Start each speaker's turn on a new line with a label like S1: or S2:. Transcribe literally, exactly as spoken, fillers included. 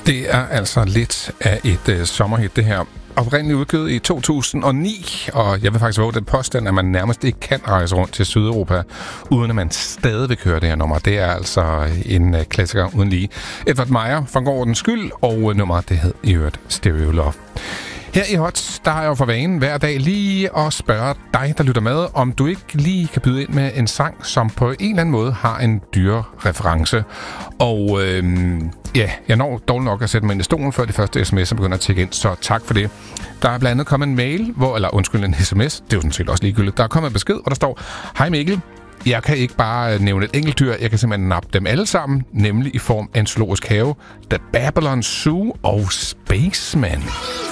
S1: Det er altså lidt af et øh, sommerhit, det her. Oprindeligt udgivet i to tusind og ni, og jeg vil faktisk våge den påstand, at man nærmest ikke kan rejse rundt til Sydeuropa, uden at man stadigvæk hører det her nummer. Det er altså en øh, klassiker uden lige. Edvard Meyer, for en god ordens skyld, og øh, nummeret, det hed i øvrigt Stereo Love. Her i Hot, der har jeg jo for vanen hver dag lige at spørge dig, der lytter med, om du ikke lige kan byde ind med en sang, som på en eller anden måde har en dyre reference. Og øhm, ja, jeg når dårligt nok at sætte mig ind i stolen, før de første sms'er begynder at tjekke ind, så tak for det. Der er blandt andet kommet en mail, hvor, eller undskyld, en sms, det er jo sådan set også ligegyldigt. Der er kommet en besked, og der står: Hej Mikkel, jeg kan ikke bare nævne et enkelt dyr, jeg kan simpelthen nappe dem alle sammen, nemlig i form af en zoologisk have, The Babylon Zoo og Spaceman.